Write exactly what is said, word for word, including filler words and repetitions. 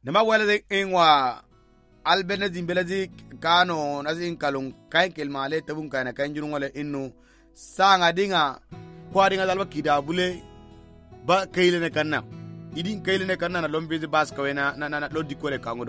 Nema wala ingwa albena zimbelazi kano nasin kalung kain kelmale tabun kana kain jurun wala innu sanga dinga kwaringa dalba kidabule ba kayle ne kanna idin kayle ne kanna na lombe bas kawena na na lodi kole kango